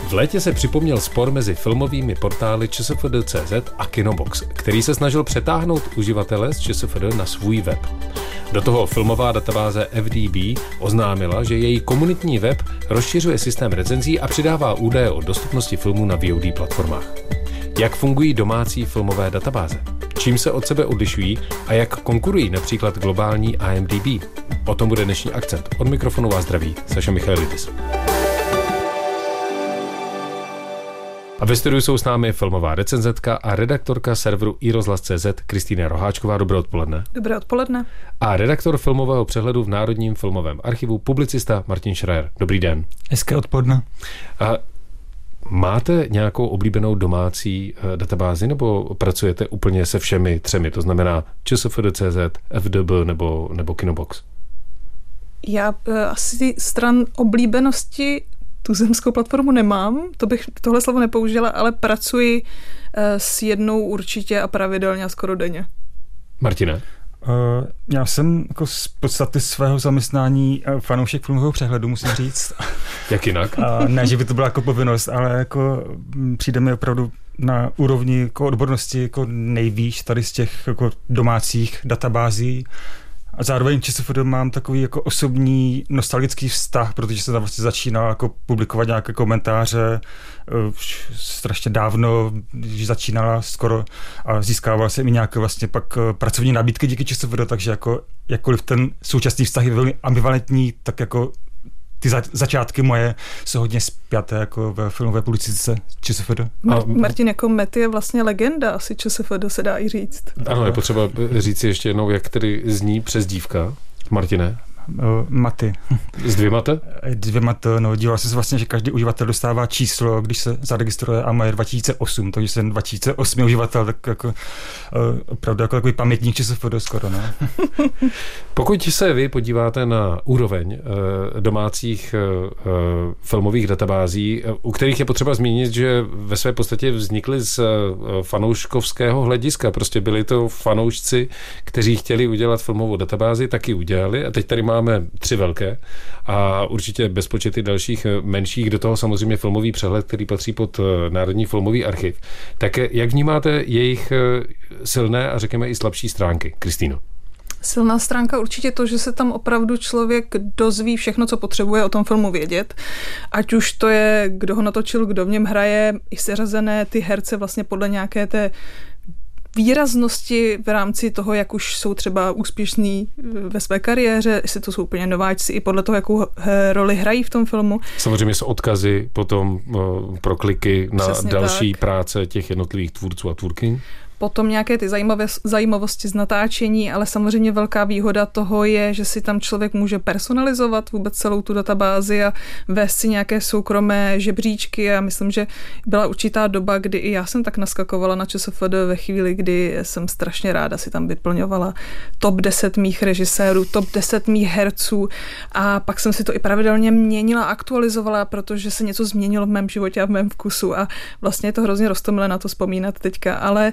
V létě se připomněl spor mezi filmovými portály ČSFD.cz a Kinobox, který se snažil přetáhnout uživatele z ČSFD na svůj web. Do toho filmová databáze FDB oznámila, že její komunitní web rozšiřuje systém recenzí a přidává údaje o dostupnosti filmů na VOD platformách. Jak fungují domácí filmové databáze? Čím se od sebe odlišují a jak konkurují například globální IMDb? O tom bude dnešní akcent. Od mikrofonu vás zdraví Saša Michailidis. A ve studiu jsou s námi filmová recenzentka a redaktorka serveru iRozhlas.cz Kristýna Roháčková. Dobré odpoledne. Dobré odpoledne. A redaktor filmového přehledu v Národním filmovém archivu, publicista Martin Schreier. Dobrý den. Hezké odpoledne. A máte nějakou oblíbenou domácí databázi nebo pracujete úplně se všemi třemi? To znamená ČSFD.cz, FDB nebo Kinobox? Já asi stran oblíbenosti tuzemskou platformu nemám, tohle slovo nepoužila, ale pracuji s jednou určitě a pravidelně a skoro denně. Martine? Já jsem jako z podstaty svého zaměstnání fanoušek filmového přehledu, musím říct. Jak jinak? Ne, že by to byla jako povinnost, ale jako přijde mi opravdu na úrovni jako odbornosti jako nejvýš tady z těch jako domácích databází. A zároveň ČSFD mám takový jako osobní nostalgický vztah, protože jsem tam vlastně začínal jako publikovat nějaké komentáře strašně dávno, když začínala skoro a získával jsem i nějaké vlastně pak pracovní nabídky díky ČSFD, takže jako jakkoliv ten současný vztah je velmi ambivalentní, tak jako ty začátky moje jsou hodně spjaté jako ve filmové publicistice ČSFD. Martin, jako Met je vlastně legenda asi ČSFD, se dá i říct. Ano, je potřeba říct si ještě jednou, jak tedy zní přezdívka. Martine? Maty. S dvěma T? Dvěma T, no, díval jsem se vlastně, že každý uživatel dostává číslo, když se zaregistruje a má 2008, takže jsem 2008 uživatel, tak jako opravdu jako takový pamětník ČSFD skoro, no. Pokud se vy podíváte na úroveň domácích filmových databází, u kterých je potřeba zmínit, že ve své podstatě vznikly z fanouškovského hlediska, prostě byli to fanoušci, kteří chtěli udělat filmovou databázi, taky udělali a teď tady máme 3 velké a určitě bezpočety dalších menších, do toho samozřejmě filmový přehled, který patří pod Národní filmový archiv. Tak jak vnímáte jejich silné a řekněme i slabší stránky? Kristýno. Silná stránka určitě to, že se tam opravdu člověk dozví všechno, co potřebuje o tom filmu vědět. Ať už to je, kdo ho natočil, kdo v něm hraje, i seřazené ty herce vlastně podle nějaké té výraznosti v rámci toho, jak už jsou třeba úspěšní ve své kariéře, jestli to jsou úplně nováčci, i podle toho, jakou roli hrají v tom filmu. Samozřejmě jsou odkazy potom pro kliky na přesně další tak. Práce těch jednotlivých tvůrců a tvůrkyň. Potom nějaké ty zajímavosti z natáčení, ale samozřejmě velká výhoda toho je, že si tam člověk může personalizovat vůbec celou tu databázi a vést si nějaké soukromé žebříčky a myslím, že byla určitá doba, kdy i já jsem tak naskakovala na ČSFD ve chvíli, kdy jsem strašně ráda si tam vyplňovala top 10 mých režisérů, top 10 mých herců a pak jsem si to i pravidelně měnila, aktualizovala, protože se něco změnilo v mém životě a v mém vkusu a vlastně je to hrozně roztomilé na to vzpomínat teďka, ale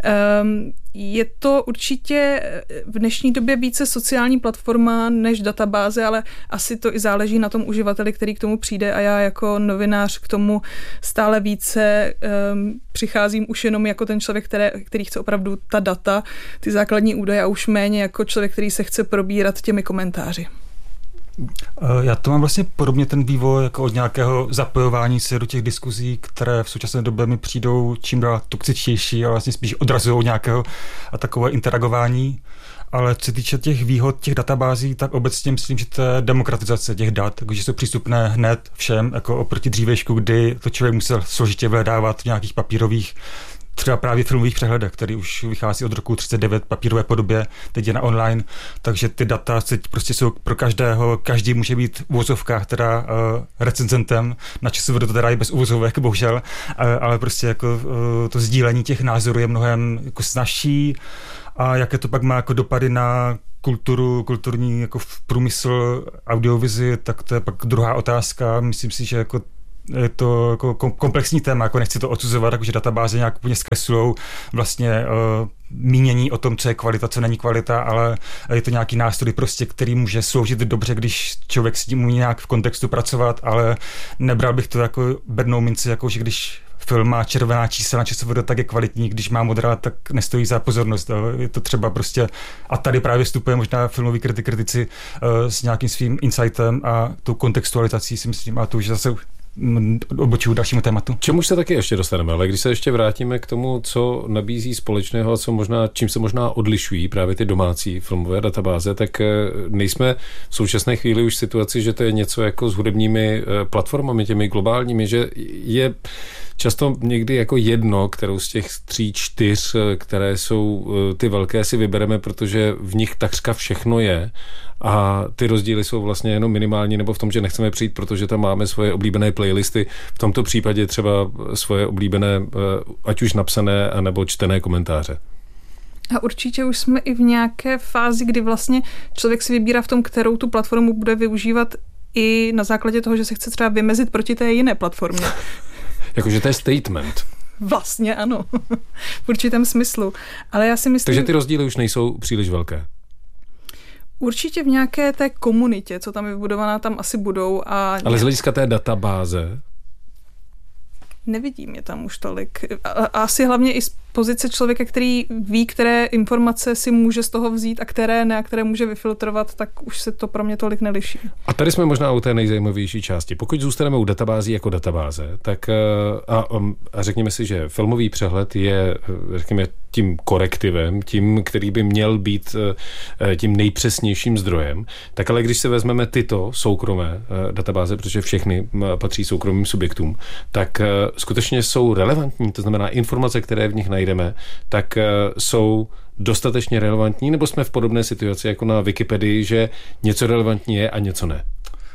je to určitě v dnešní době více sociální platforma než databáze, ale asi to i záleží na tom uživateli, který k tomu přijde a já jako novinář k tomu stále více přicházím už jenom jako ten člověk, který chce opravdu ta data, ty základní údaje a už méně jako člověk, který se chce probírat těmi komentáři. Já to mám vlastně podobně ten vývoj jako od nějakého zapojování se do těch diskuzí, které v současné době mi přijdou čím dál toxičtější a vlastně spíš odrazují nějakého a takové interagování. Ale co se týče těch výhod těch databází, tak obecně myslím, že to je demokratizace těch dat, takže jsou přístupné hned všem, jako oproti dřívějšku, kdy to člověk musel složitě vyhledávat v nějakých papírových třeba právě filmových přehledech, který už vychází od roku 1939 papírové podobě, teď je na online, takže ty data prostě jsou pro každého, každý může být v uvozovkách teda recenzentem, na ČSFD to teda je bez uvozovek, bohužel, ale prostě jako to sdílení těch názorů je mnohem jako snazší a jaké to pak má jako dopady na kulturní jako průmysl, audiovizi, tak to je pak druhá otázka. Myslím si, že jako je to jako komplexní téma, jako nechci to odsuzovat, takže databáze nějak úplně zkreslujou vlastně mínění o tom, co je kvalita, co není kvalita, ale je to nějaký nástroj prostě, který může sloužit dobře, když člověk s tím umí nějak v kontextu pracovat, ale nebral bych to jako bednou minci, jako že když film má červená čísla na ČSFD, tak je kvalitní, když má modrá, tak nestojí za pozornost. Je to třeba prostě, a tady právě vstupuje možná filmový kritici s nějakým svým insightem a tou kontextualizací, si myslím, a to už zase odbočuju dalšímu tématu. Čemu se taky ještě dostaneme, ale když se ještě vrátíme k tomu, co nabízí společného a čím se možná odlišují právě ty domácí filmové databáze, tak nejsme v současné chvíli už v situaci, že to je něco jako s hudebními platformami, těmi globálními, že je často někdy jako jedno, kterou z těch 3, 4, které jsou ty velké, si vybereme, protože v nich takřka všechno je a ty rozdíly jsou vlastně jenom minimální, nebo v tom, že nechceme přijít, protože tam máme svoje oblíbené playlisty, v tomto případě třeba svoje oblíbené, ať už napsané, anebo čtené komentáře. A určitě už jsme i v nějaké fázi, kdy vlastně člověk si vybírá v tom, kterou tu platformu bude využívat i na základě toho, že se chce třeba vymezit proti té jiné platformě. Jakože to je statement. Vlastně ano, v určitém smyslu. Ale já si myslím... Takže ty rozdíly už nejsou příliš velké. Určitě v nějaké té komunitě, co tam je vybudovaná, tam asi budou. Ale z hlediska té databáze? Nevidím je tam už tolik. A asi hlavně i z pozice člověka, který ví, které informace si může z toho vzít a které ne, a které může vyfiltrovat, tak už se to pro mě tolik neliší. A tady jsme možná u té nejzajímavější části. Pokud zůstaneme u databází jako databáze, tak a řekněme si, že filmový přehled je, řekněme, tím korektivem, tím, který by měl být tím nejpřesnějším zdrojem, tak ale když se vezmeme tyto soukromé databáze, protože všechny patří soukromým subjektům, tak skutečně jsou relevantní, to znamená informace, které v nich najdeme, tak jsou dostatečně relevantní, nebo jsme v podobné situaci jako na Wikipedii, že něco relevantní je a něco ne?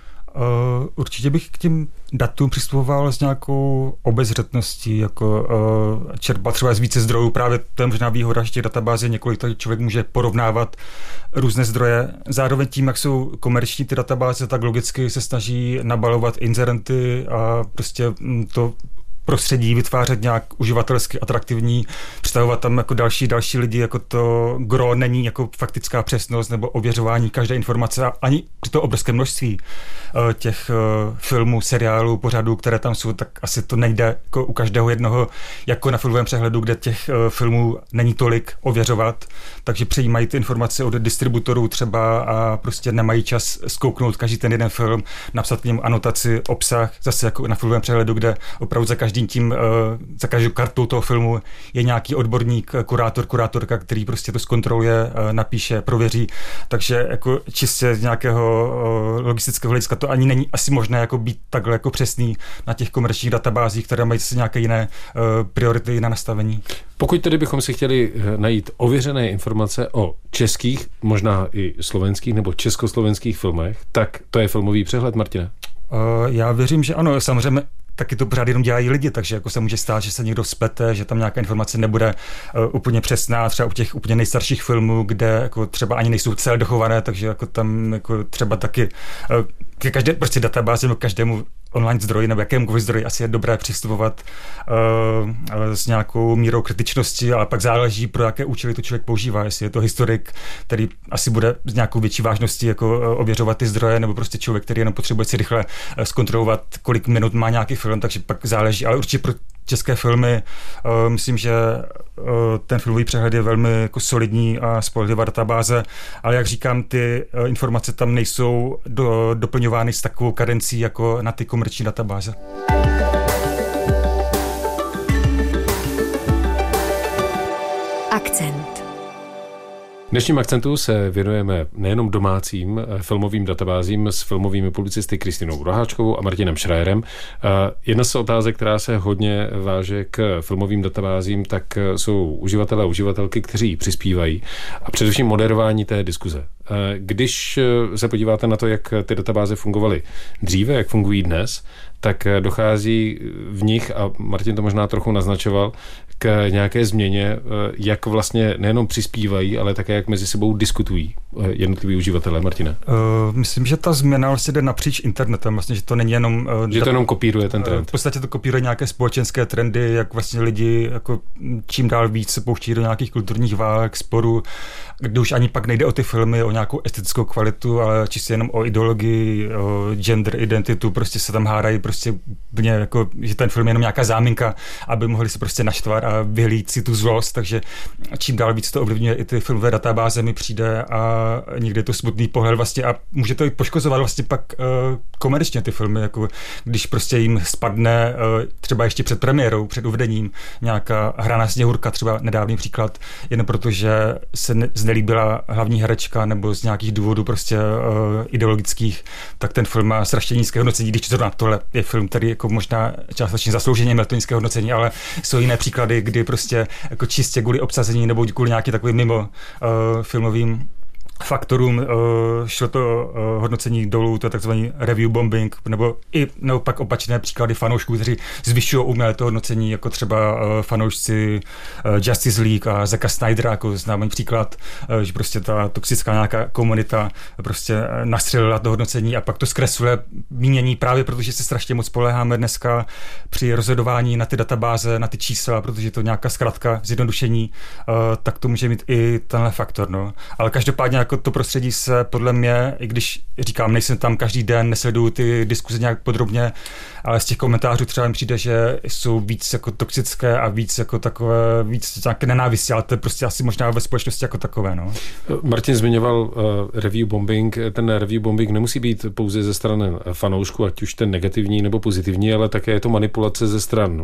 Určitě bych k těm datům přistupoval s nějakou obezřetností, jako čerpat třeba z více zdrojů. Právě to je možná výhoda, že těch databází několik, tak člověk může porovnávat různé zdroje. Zároveň tím, jak jsou komerční ty databáze, tak logicky se snaží nabalovat inzerenty a prostě to prostředí vytvářet nějak uživatelsky atraktivní, představovat tam jako další lidi, jako to gro není jako faktická přesnost nebo ověřování každé informace a ani při to obrovské množství těch filmů, seriálů, pořadů, které tam jsou, tak asi to nejde jako u každého jednoho, jako na filmovém přehledu, kde těch filmů není tolik ověřovat, takže přijímají ty informace od distributorů třeba a prostě nemají čas zkouknout každý ten jeden film, napsat k němu anotaci, obsah, zase jako na filmovém přehledu, kde opravdu za každou kartou toho filmu je nějaký odborník, kurátorka, který prostě to zkontroluje, napíše, prověří. Takže jako čistě z nějakého logistického hlediska to ani není asi možné jako být takhle jako přesný na těch komerčních databázích, které mají zase nějaké jiné priority na nastavení. Pokud tedy bychom si chtěli najít ověřené informace o českých, možná i slovenských nebo československých filmech, tak to je filmový přehled, Martine? Já věřím, že ano, samozřejmě taky to pořád jenom dělají lidi, takže jako se může stát, že se někdo splete, že tam nějaká informace nebude úplně přesná, třeba u těch úplně nejstarších filmů, kde jako třeba ani nejsou celé dochované, takže jako tam jako třeba taky ke každé prostě databázi nebo každému online zdroji nebo jakémukoliv zdroji asi je dobré přistupovat s nějakou mírou kritičnosti, ale pak záleží, pro jaké účely to člověk používá, jestli je to historik, který asi bude s nějakou větší vážností jako ověřovat ty zdroje, nebo prostě člověk, který jenom potřebuje si rychle zkontrolovat, kolik minut má nějaký film, takže pak záleží, ale určitě pro české filmy myslím, že ten filmový přehled je velmi jako solidní a spolehlivá databáze, ale jak říkám, ty informace tam nejsou doplňovány s takovou kadencí jako na ty komerční databáze. Akcent. V dnešním akcentu se věnujeme nejenom domácím filmovým databázím s filmovými publicisty Kristinou Roháčkovou a Martinem Schreierem. Jedna z otázek, která se hodně váže k filmovým databázím, tak jsou uživatelé a uživatelky, kteří přispívají a především moderování té diskuze. Když se podíváte na to, jak ty databáze fungovaly dříve, jak fungují dnes, tak dochází v nich, a Martin to možná trochu naznačoval, k nějaké změně, jak vlastně nejenom přispívají, ale také jak mezi sebou diskutují jednotliví uživatelé. Martina? Myslím, že ta změna vlastně jde napříč internetem, vlastně, že to není jenom... Že to jenom kopíruje ten trend. V podstatě to kopíruje nějaké společenské trendy, jak vlastně lidi jako čím dál víc se pouští do nějakých kulturních válek, sporů, kde už ani pak nejde o ty filmy, o nějakou estetickou kvalitu, ale čistě jenom o ideologii, o gender identitu, prostě se tam hádají prostě úplně jako, že ten film je jenom nějaká záminka, aby mohli se prostě naštvat a vyhlídit si tu zlost, takže čím dál víc to ovlivňuje i ty filmové databáze mi přijde a někdy je to smutný pohled vlastně a může to i poškozovat vlastně pak komerčně ty filmy, jako když prostě jim spadne třeba ještě před premiérou, před uvedením nějaká Hraná sněhurka, třeba nedávný příklad, jen protože se znelíbila hlavní herečka nebo z nějakých důvodů prostě ideologických, tak ten film má strašně nízké hodnocení, když zrovna tohle je film, který jako možná částečně zaslouženě měl to nízké hodnocení, ale jsou jiné příklady, kdy prostě jako čistě kvůli obsazení nebo kvůli nějaký takovým mimo filmovým faktorům šlo to hodnocení dolů, to je takzvaný review bombing, nebo i pak opačné příklady fanoušků, kteří zvyšují uměle to hodnocení, jako třeba fanoušci Justice League a Zacka Snydera, jako známý příklad, že prostě ta toxická nějaká komunita prostě nastřelila to hodnocení a pak to zkresluje mínění právě protože se strašně moc spoléháme dneska při rozhodování na ty databáze, na ty čísla, protože je to nějaká zkratka, zjednodušení, tak to může mít i tenhle faktor, no. Ale každopádně jako to prostředí se podle mě, i když říkám, nejsem tam každý den, nesleduju ty diskuze nějak podrobně, ale z těch komentářů třeba mi přijde, že jsou víc jako toxické a víc jako takové, víc nějaké nenávistí, ale to je prostě asi možná ve společnosti jako takové, no. Martin zmiňoval review bombing. Ten review bombing nemusí být pouze ze strany fanoušků, ať už ten negativní nebo pozitivní, ale také je to manipulace ze stran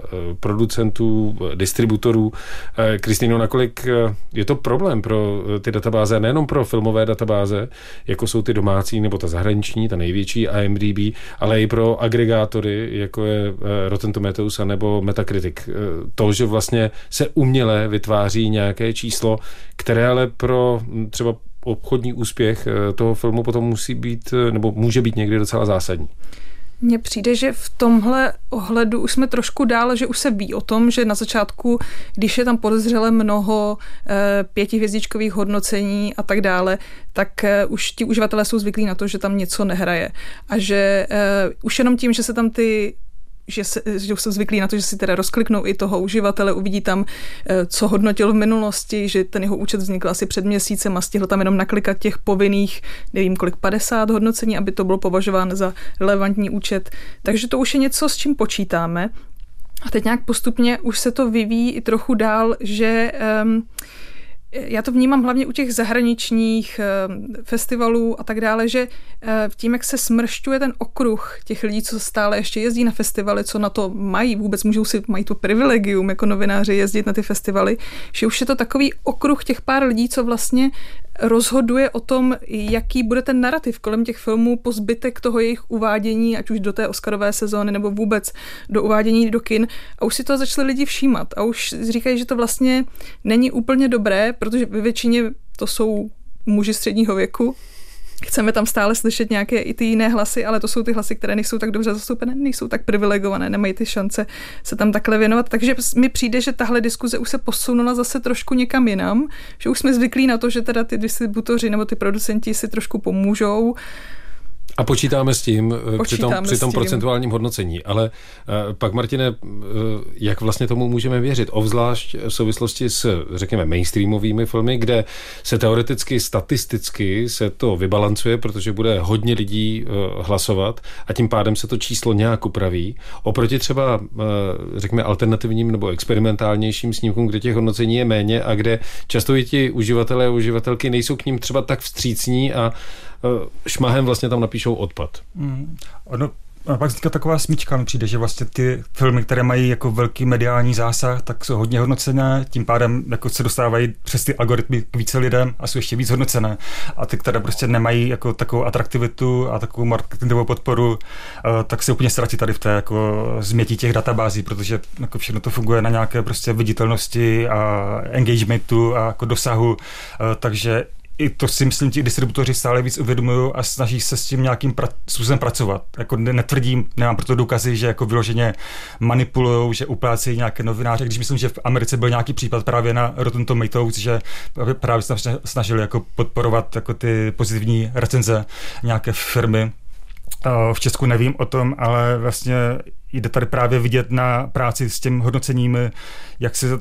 producentů, distributorů. Kristýno, nakolik je to problém pro ty databáze, nejenom pro filmové databáze, jako jsou ty domácí nebo ta zahraniční, ta největší IMDb, ale i pro agregátory, jako je Rotten Tomatoes nebo Metacritic. To, že vlastně se uměle vytváří nějaké číslo, které ale pro třeba obchodní úspěch toho filmu potom musí být, nebo může být někdy docela zásadní. Mně přijde, že v tomhle ohledu už jsme trošku dál, že už se ví o tom, že na začátku, když je tam podezřele mnoho 5hvězdičkových hodnocení a tak dále, tak už ti uživatelé jsou zvyklí na to, že tam něco nehraje. A že už jenom tím, že se tam že jsou zvyklí na to, že si teda rozkliknou i toho uživatele, uvidí tam, co hodnotil v minulosti, že ten jeho účet vznikl asi před měsícem a stihl tam jenom naklikat těch povinných, nevím kolik, 50 hodnocení, aby to bylo považováno za relevantní účet. Takže to už je něco, s čím počítáme. A teď nějak postupně už se to vyvíjí i trochu dál, že já to vnímám hlavně u těch zahraničních festivalů a tak dále, že tím, jak se smršťuje ten okruh těch lidí, co stále ještě jezdí na festivaly, co na to mají, vůbec mají to privilegium jako novináři jezdit na ty festivaly, že už je to takový okruh těch pár lidí, co vlastně rozhoduje o tom, jaký bude ten narrativ kolem těch filmů po zbytek toho jejich uvádění, ať už do té oscarové sezóny nebo vůbec do uvádění do kin. A už si to začali lidi všímat. A už říkají, že to vlastně není úplně dobré, protože ve většině to jsou muži středního věku. Chceme tam stále slyšet nějaké i ty jiné hlasy, ale to jsou ty hlasy, které nejsou tak dobře zastoupené, nejsou tak privilegované, nemají ty šance se tam takhle věnovat. Takže mi přijde, že tahle diskuze už se posunula zase trošku někam jinam, že už jsme zvyklí na to, že teda ty distributoři nebo ty producenti si trošku pomůžou. A počítáme s tím při tom procentuálním hodnocení. Ale pak, Martine, jak vlastně tomu můžeme věřit? Obzvlášť v souvislosti s, řekněme, mainstreamovými filmy, kde se teoreticky, statisticky se to vybalancuje, protože bude hodně lidí hlasovat a tím pádem se to číslo nějak upraví. Oproti třeba, řekněme, alternativním nebo experimentálnějším snímkům, kde těch hodnocení je méně a kde často i ti uživatelé a uživatelky nejsou k ním třeba tak vstřícní a šmahem vlastně tam napíšou odpad. A pak vzniká taková smyčka, mi přijde, že vlastně ty filmy, které mají jako velký mediální zásah, tak jsou hodně hodnocené, tím pádem jako se dostávají přes ty algoritmy k více lidem a jsou ještě víc hodnocené. A ty, které prostě nemají jako takovou atraktivitu a takovou marketingovou podporu, tak se úplně ztratí tady v té jako změti těch databází, protože jako všechno to funguje na nějaké prostě viditelnosti a engagementu a jako dosahu, takže i to si myslím, ti distributoři stále víc uvědomují a snaží se s tím nějakým způsobem pracovat. Jako netvrdím, nemám proto důkazy, že jako vyloženě manipulujou, že uplácejí nějaké novináře, když myslím, že v Americe byl nějaký případ právě na Rotten Tomatoes, že právě se snažili jako podporovat jako ty pozitivní recenze nějaké firmy. V Česku nevím o tom, ale vlastně jde tady právě vidět na práci s tím hodnocením, jak se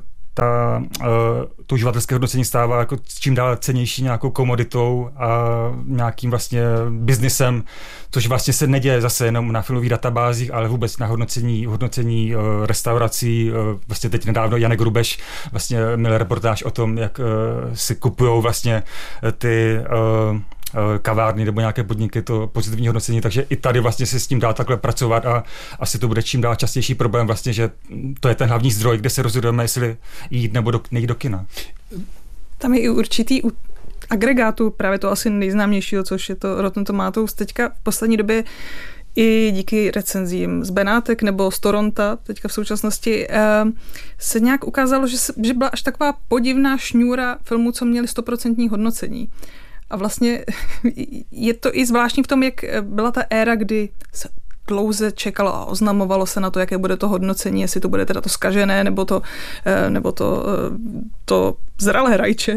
to uživatelské hodnocení stává jako čím dál cennější nějakou komoditou a nějakým vlastně biznisem, což vlastně se neděje zase jenom na filmových databázích, ale vůbec na hodnocení restaurací. Vlastně teď nedávno Janek Rubeš vlastně měl reportáž o tom, jak si kupujou vlastně ty kavárny nebo nějaké podniky to pozitivní hodnocení, takže i tady vlastně se s tím dá takhle pracovat a asi to bude čím dál častější problém vlastně, že to je ten hlavní zdroj, kde se rozhodujeme, jestli jít nebo nejít do kina. Tam je i určitý agregátu, právě to asi nejznámějšího, což je to Rotten Tomatoes. Teďka v poslední době i díky recenzím z Benátek nebo z Toronta, teďka v současnosti, se nějak ukázalo, že byla až taková podivná šňůra filmů, co měly 100% hodnocení. A vlastně je to i zvláštní v tom, jak byla ta éra, kdy se dlouze čekalo a oznamovalo se na to, jaké bude to hodnocení, jestli to bude teda to zkažené, nebo to zralé rajče.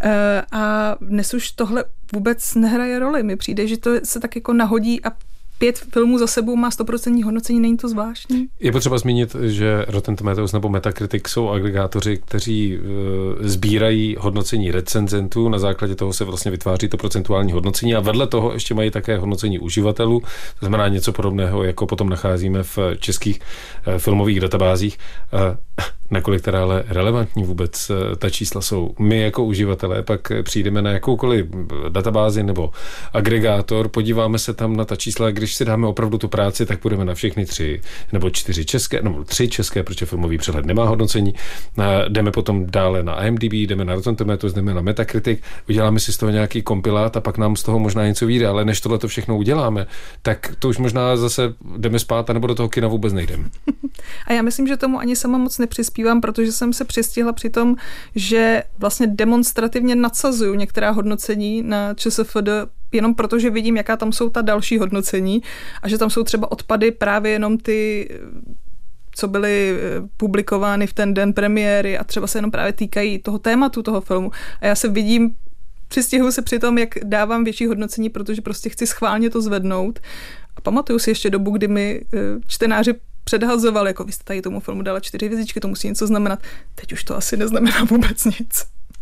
A dnes už tohle vůbec nehraje roli. Mi přijde, že to se tak jako nahodí a 5 filmů za sebou má 100% hodnocení, není to zvláštní? Je potřeba zmínit, že Rotten Tomatoes nebo Metacritic jsou agregátoři, kteří sbírají hodnocení recenzentů, na základě toho se vlastně vytváří to procentuální hodnocení a vedle toho ještě mají také hodnocení uživatelů, to znamená něco podobného, jako potom nacházíme v českých filmových databázích. Nakolik teda ale relevantní vůbec ta čísla jsou. My jako uživatelé pak přijdeme na jakoukoliv databázi nebo agregátor, podíváme se tam na ta čísla, když si dáme opravdu tu práci, tak půjdeme na všechny 3 nebo 4 české, nebo 3 české, protože filmový přehled nemá hodnocení. Jdeme potom dále na IMDb, jdeme na Rotten Tomatoes, jdeme na Metacritic, uděláme si z toho nějaký kompilát a pak nám z toho možná něco vyjde, ale než tohle to všechno uděláme, tak to už možná zase jdeme spát a nebo do toho kina vůbec nejdeme. A já myslím, že tomu ani sama moc nepřispívám, protože jsem se přistihla při tom, že vlastně demonstrativně nadsazuju některá hodnocení na ČSFD jenom proto, že vidím, jaká tam jsou ta další hodnocení a že tam jsou třeba odpady právě jenom ty, co byly publikovány v ten den premiéry a třeba se jenom právě týkají toho tématu toho filmu. A já se vidím, přistihuji se při tom, jak dávám větší hodnocení, protože prostě chci schválně to zvednout. A pamatuju si ještě dobu, kdy mi čtenáři předhazoval, jako vy jste tady tomu filmu dala 4 hvězdičky, to musí něco znamenat. Teď už to asi neznamená vůbec nic.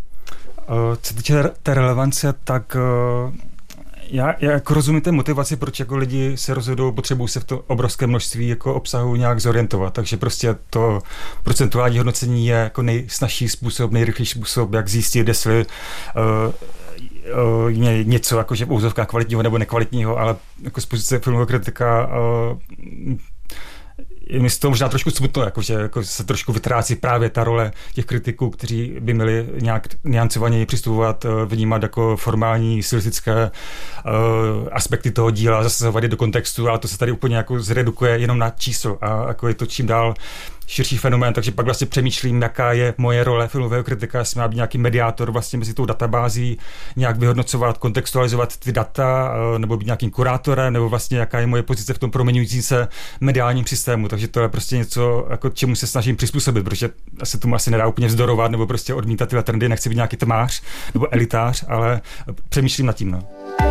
Co týče té relevance, tak já jako rozumím té motivaci, proč jako lidi se rozhodují, potřebují se v to obrovské množství jako obsahu nějak zorientovat. Takže prostě to procentuální hodnocení je jako nejsnažší způsob, nejrychlejší způsob, jak zjistit, jestli něco jakože v úzovkách kvalitního nebo nekvalitního, ale jako z pozice filmového kritika je mi z toho možná trošku smutno, že jako se trošku vytrácí právě ta role těch kritiků, kteří by měli nějak niancovaněji přistupovat, vnímat jako formální, stylistické aspekty toho díla, zasazovat je do kontextu, ale to se tady úplně jako zredukuje jenom na číslo a jako je to čím dál širší fenomén, takže pak vlastně přemýšlím, jaká je moje role filmového kritika, jestli má být nějaký mediátor vlastně mezi tou databází, nějak vyhodnocovat, kontextualizovat ty data, nebo být nějakým kurátorem, nebo vlastně jaká je moje pozice v tom proměňujícím se mediálním systému. Takže to je prostě něco, jako čemu se snažím přizpůsobit, protože se tomu asi nedá úplně vzdorovat, nebo prostě odmítat tyhle trendy, nechci být nějaký tmář nebo elitář, ale přemýšlím nad tím. No.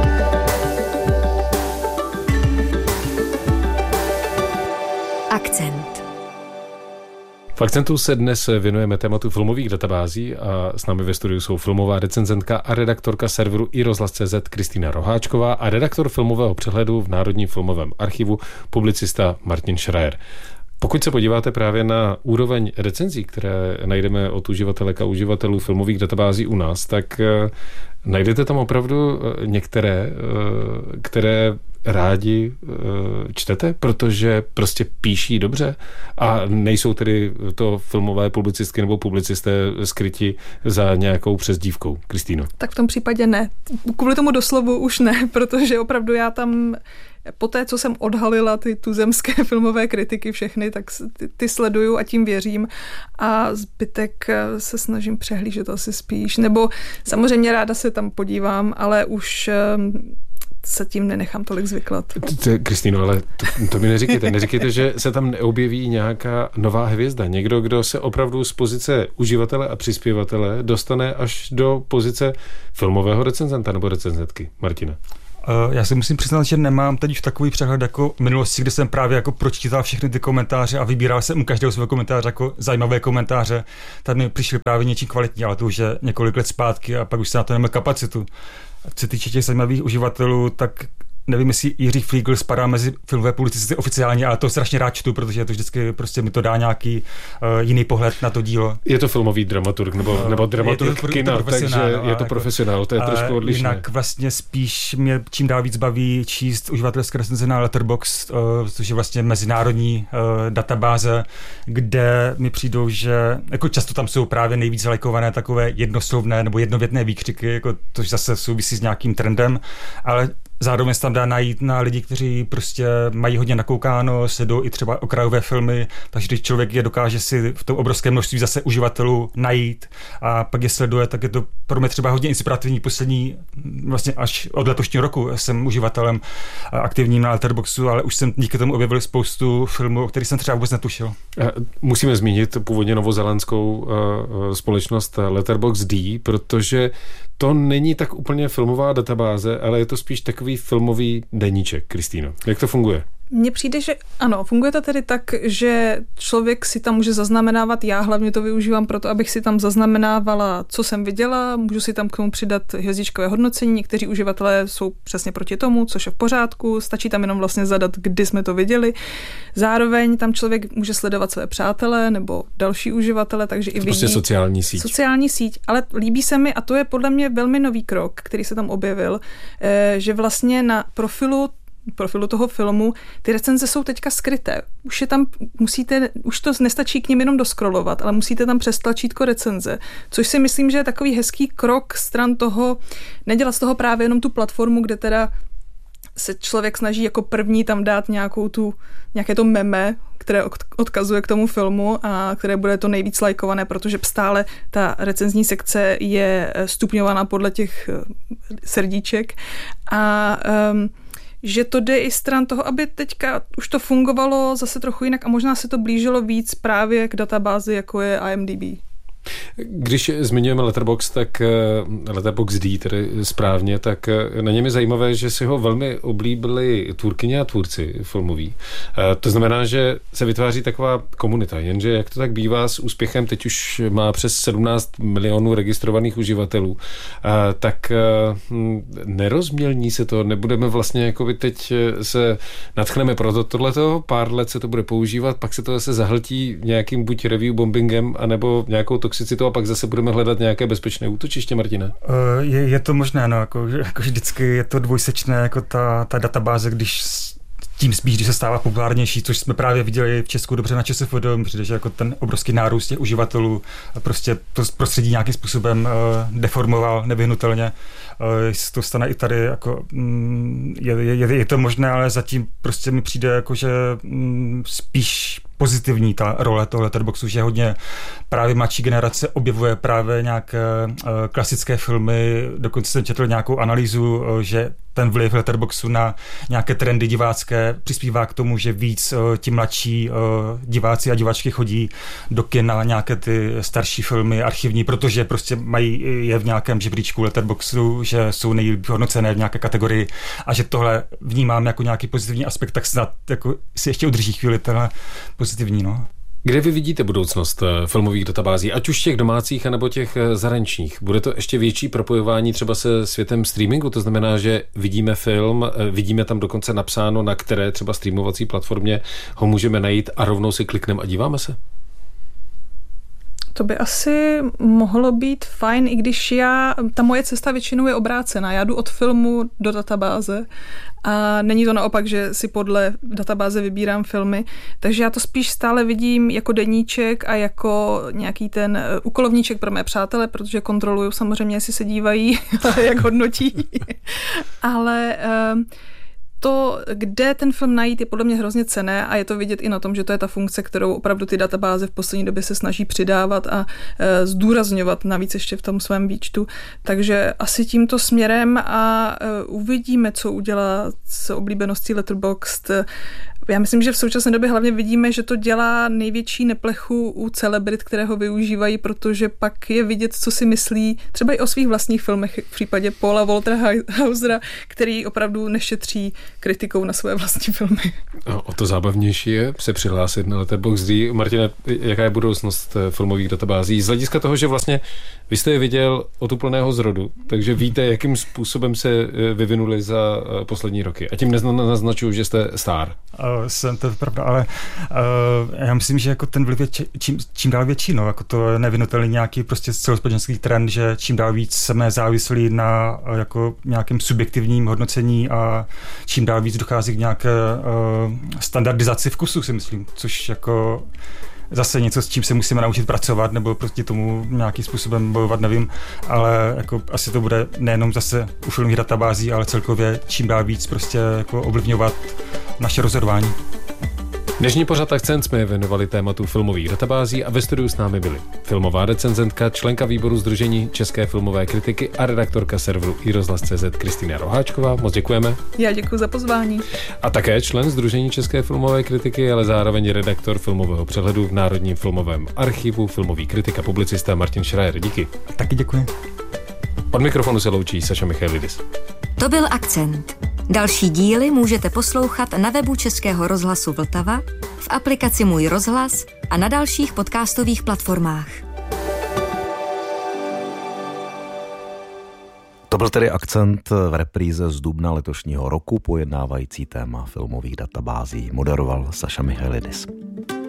Akcent. V Akcentu se dnes věnujeme tématu filmových databází a s námi ve studiu jsou filmová recenzentka a redaktorka serveru iRozhlas.cz Kristýna Roháčková a redaktor filmového přehledu v Národním filmovém archivu publicista Martin Schreier. Pokud se podíváte právě na úroveň recenzí, které najdeme od uživatelek a uživatelů filmových databází u nás, tak najdete tam opravdu některé, které rádi čtete, protože prostě píší dobře a nejsou tedy to filmové publicistky nebo publicisté skryti za nějakou přezdívkou. Kristýno. Tak v tom případě ne. Kvůli tomu doslovu už ne, protože opravdu já tam poté, co jsem odhalila ty tuzemské filmové kritiky všechny, tak ty sleduju a tím věřím a zbytek se snažím přehlížet asi spíš. Nebo samozřejmě ráda se tam podívám, ale už se tím nenechám tolik zvyklat. Kristýno, ale to mi neříkejte. Neříkejte, že se tam neobjeví nějaká nová hvězda. Někdo, kdo se opravdu z pozice uživatele a přispěvatele dostane až do pozice filmového recenzenta nebo recenzentky. Martina. Já si musím přiznat, že nemám teď už takový přehled jako v minulosti, kdy jsem právě jako pročítal všechny ty komentáře a vybíral jsem u každého svého komentáře jako zajímavé komentáře. Tady mi přišly právě něčím kvalitní, ale to už je několik let zpátky a pak už se na to neměl kapacitu. Co se týče těch zajímavých uživatelů, tak nevím, jestli Jiří Fliegl spadá mezi filmové publicisty oficiálně, ale to strašně rád čtu, protože to vždycky prostě mi to dá nějaký jiný pohled na to dílo. Je to filmový dramaturg nebo dramaturg kina, takže je to profesionál, to je trošku odlišné. Jinak vlastně spíš mě čím dál víc baví číst uživatelské recenze na Letterboxd, což je vlastně mezinárodní databáze, kde mi přijdou, že jako často tam jsou právě nejvíc lajkované takové jednoslovné nebo jednovětné výkřiky, jako, což zase souvisí s nějakým trendem, ale zároveň se tam dá najít na lidi, kteří prostě mají hodně nakoukáno, sledují i třeba okrajové filmy, takže když člověk je dokáže si v tom obrovském množství zase uživatelů najít a pak je sleduje, tak je to pro mě třeba hodně inspirativní. Poslední, vlastně až od letošního roku jsem uživatelem aktivním na Letterboxdu, ale už jsem díky tomu objevil spoustu filmů, o kterých jsem třeba vůbec netušil. Musíme zmínit původně novozelandskou společnost Letterboxd, protože to není tak úplně filmová databáze, ale je to spíš takový filmový deníček. Kristýno, jak to funguje? Mně přijde, že ano, funguje to tedy tak, že člověk si tam může zaznamenávat, já hlavně to využívám proto, abych si tam zaznamenávala, co jsem viděla, můžu si tam k tomu přidat hvězdičkové hodnocení, někteří uživatelé jsou přesně proti tomu, což je v pořádku, stačí tam jenom vlastně zadat, kdy jsme to viděli. Zároveň tam člověk může sledovat své přátele nebo další uživatele, takže i vidí. Prostě sociální síť. Sociální síť, ale líbí se mi, a to je podle mě velmi nový krok, který se tam objevil, že vlastně na profilu toho filmu, ty recenze jsou teďka skryté. Už je tam, už to nestačí k nim jenom doskrolovat, ale musíte tam přes tlačítko recenze, což si myslím, že je takový hezký krok stran toho, nedělat z toho právě jenom tu platformu, kde teda se člověk snaží jako první tam dát nějaké to meme, které odkazuje k tomu filmu a které bude to nejvíc lajkované, protože stále ta recenzní sekce je stupňovaná podle těch srdíček a že to jde i stran toho, aby teďka už to fungovalo zase trochu jinak a možná se to blížilo víc právě k databázi, jako je IMDb. Když zmiňujeme Letterboxd, tak Letterboxd tedy správně, tak na něm je zajímavé, že si ho velmi oblíbili tvůrkyně a tvůrci filmoví. To znamená, že se vytváří taková komunita, jenže jak to tak bývá s úspěchem, teď už má přes 17 milionů registrovaných uživatelů, tak nerozmělní se to, nebudeme vlastně jako by teď se nadchneme pro tohleto, pár let se to bude používat, pak se to zase zahltí nějakým buď review bombingem, anebo nějakou toxicitu a pak zase budeme hledat nějaké bezpečné útočiště, Martina? Je to možné, no, jako vždycky je to dvojsečné, jako ta databáze, tím spíš, když se stává populárnější, což jsme právě viděli v Česku dobře na ČSFD, přijde, že jako ten obrovský nárůst těch uživatelů prostě to prostředí nějakým způsobem deformoval nevyhnutelně. To stane i tady, jako, je to možné, ale zatím prostě mi přijde, jako, že spíš pozitivní ta role toho Letterboxdu, že hodně právě mladší generace objevuje právě nějaké klasické filmy, dokonce jsem četl nějakou analýzu, že ten vliv Letterboxdu na nějaké trendy divácké přispívá k tomu, že víc ti mladší diváci a diváčky chodí do kin na nějaké ty starší filmy archivní, protože prostě mají je v nějakém žebříčku Letterboxdu, že jsou nejlíp hodnocené v nějaké kategorii a že tohle vnímám jako nějaký pozitivní aspekt, tak snad jako si ještě udrží chvíli tenhle pozitivní, no. Kde vy vidíte budoucnost filmových databází, ať už těch domácích, anebo těch zahraničních? Bude to ještě větší propojování třeba se světem streamingu? To znamená, že vidíme film, vidíme tam dokonce napsáno, na které třeba streamovací platformě ho můžeme najít a rovnou si klikneme a díváme se? To by asi mohlo být fajn, i když ta moje cesta většinou je obrácená. Já jdu od filmu do databáze a není to naopak, že si podle databáze vybírám filmy, takže já to spíš stále vidím jako deníček a jako nějaký ten úkolovníček pro mé přátele, protože kontroluju samozřejmě, jestli se dívají, jak hodnotí. Ale to, kde ten film najít, je podle mě hrozně cenné a je to vidět i na tom, že to je ta funkce, kterou opravdu ty databáze v poslední době se snaží přidávat a zdůrazňovat navíc ještě v tom svém výčtu. Takže asi tímto směrem a uvidíme, co udělá s oblíbeností Letterboxd. Já myslím, že v současné době hlavně vidíme, že to dělá největší neplechu u celebrit, které ho využívají, protože pak je vidět, co si myslí třeba i o svých vlastních filmech v případě Paula Waltera-Hausera, který opravdu nešetří kritikou na své vlastní filmy. O to zábavnější je se přihlásit na Letterboxd. Martine, jaká je budoucnost filmových databází? Z hlediska toho, že vlastně vy jste je viděl od úplného zrodu, takže víte, jakým způsobem se vyvinuli za poslední roky. A tím neznačuju, že jste star. To je pravda, ale já myslím, že jako ten vliv je čím dál větší, no, jako to je nevinutelný nějaký prostě celospolečenský trend, že čím dál víc jsme závislí na jako nějakém subjektivním hodnocení a čím dál víc dochází k nějaké standardizaci vkusu, si myslím, což jako zase něco, s čím se musíme naučit pracovat, nebo prostě tomu nějakým způsobem bojovat, nevím, ale jako asi to bude nejenom zase u filmových databází, ale celkově čím dál víc prostě jako ovlivňovat naše rozhodování. Dnešní pořad Akcent jsme věnovali tématu filmových databází a ve studiu s námi byli filmová recenzentka, členka výboru Sdružení české filmové kritiky a redaktorka serveru iRozhlas.cz Kristýna Roháčková. Moc děkujeme. Já děkuji za pozvání. A také člen Sdružení české filmové kritiky, ale zároveň redaktor filmového přehledu v Národním filmovém archivu, filmový kritik a publicista Martin Schreier. Díky. Taky děkuji. Od mikrofonu se loučí Saša Michailidis. To byl Akcent. Další díly můžete poslouchat na webu Českého rozhlasu Vltava, v aplikaci Můj rozhlas a na dalších podcastových platformách. To byl tedy Akcent v repríze z dubna letošního roku, pojednávající téma filmových databází. Moderoval Saša Michailidis.